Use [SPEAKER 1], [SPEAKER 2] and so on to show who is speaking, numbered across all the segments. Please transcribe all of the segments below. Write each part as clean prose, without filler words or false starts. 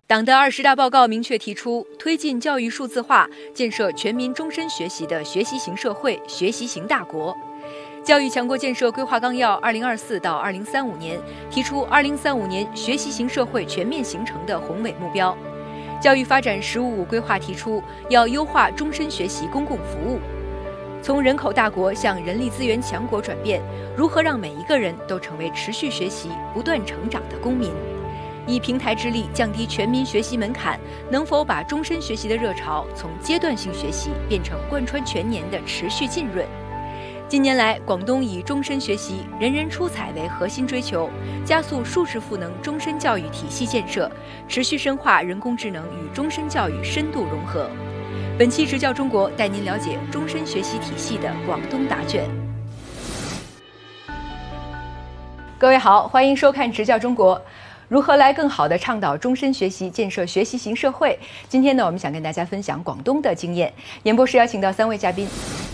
[SPEAKER 1] 党的20大报告明确提出，推进教育数字化，建设全民终身学习的学习型社会、学习型大国。教育强国建设规划纲要2024到2035年提出2035年学习型社会全面形成的宏伟目标。教育发展“15+5”规划提出，要优化终身学习公共服务。从人口大国向人力资源强国转变，如何让每一个人都成为持续学习、不断成长的公民？以平台之力降低全民学习门槛，能否把终身学习的热潮从阶段性学习变成贯穿全年的持续浸润？近年来，广东以终身学习、人人出彩为核心追求，加速数字赋能终身教育体系建设，持续深化人工智能与终身教育深度融合。本期执教中国带您了解终身学习体系的广东答卷。各位好，欢迎收看执教中国。如何来更好地倡导终身学习，建设学习型社会？今天呢，我们想跟大家分享广东的经验。演播室邀请到3位嘉宾。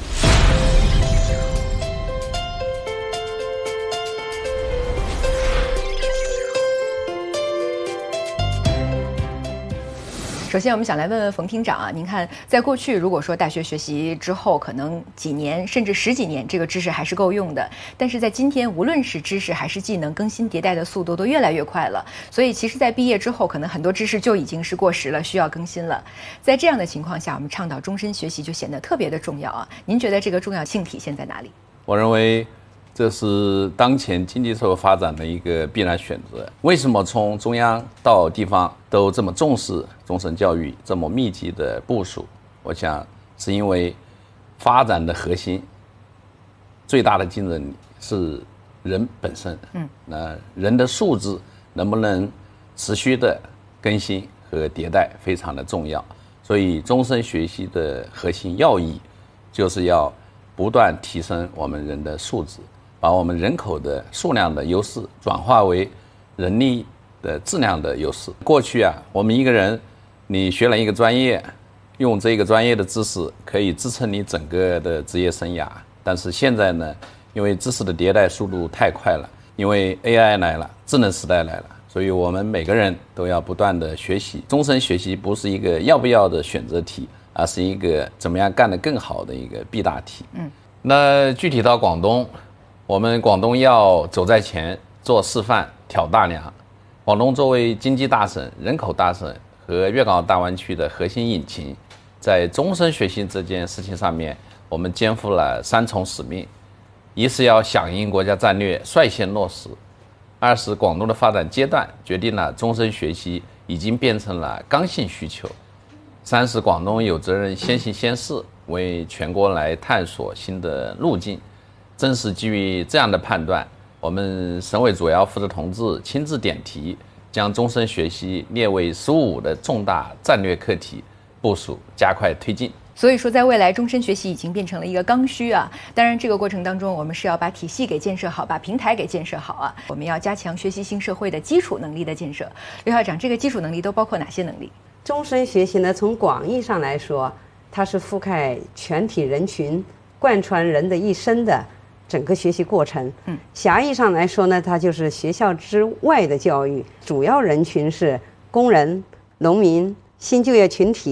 [SPEAKER 1] 首先，我们想来问问冯厅长啊，您看，在过去如果说大学学习之后，可能几年甚至10几年，这个知识还是够用的。但是在今天，无论是知识还是技能，更新迭代的速度都越来越快了。所以，其实，在毕业之后，可能很多知识就已经是过时了，需要更新了。在这样的情况下，我们倡导终身学习就显得特别的重要啊。您觉得这个重要性体现在哪里？
[SPEAKER 2] 我认为这是当前经济社会发展的一个必然选择。为什么从中央到地方都这么重视终身教育，这么密集的部署？我想是因为发展的核心最大的竞争力是人本身。那人的素质能不能持续的更新和迭代非常的重要。所以终身学习的核心要义就是要不断提升我们人的素质，把我们人口的数量的优势转化为人力的质量的优势。过去啊，我们一个人你学了一个专业，用这个专业的知识可以支撑你整个的职业生涯。但是现在呢，因为知识的迭代速度太快了，因为 AI 来了，智能时代来了，所以我们每个人都要不断的学习。终身学习不是一个要不要的选择题，而是一个怎么样干得更好的一个必答题。那具体到广东，我们广东要走在前，做示范，挑大梁。广东作为经济大省、人口大省和粤港澳大湾区的核心引擎，在终身学习这件事情上面，我们肩负了3重使命：一是要响应国家战略，率先落实；二是广东的发展阶段决定了终身学习已经变成了刚性需求；三是广东有责任先行先试，为全国来探索新的路径。正是基于这样的判断，我们省委主要负责同志亲自点题，将终身学习列为“15+5”的重大战略课题，部署加快推进。
[SPEAKER 1] 所以说，在未来，终身学习已经变成了一个刚需啊。当然，这个过程当中，我们是要把体系给建设好，把平台给建设好啊。我们要加强学习型社会的基础能力的建设。刘校长，这个基础能力都包括哪些能力？
[SPEAKER 3] 终身学习呢，从广义上来说，它是覆盖全体人群，贯穿人的一生的整个学习过程。狭义上来说呢，它就是学校之外的教育，主要人群是工人、农民、新就业群体。